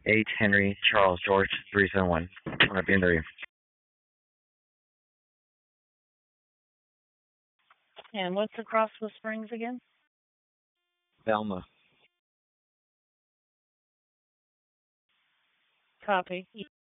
8 Henry Charles George 371. On a B&W. And what's across the springs again? Velma. Copy.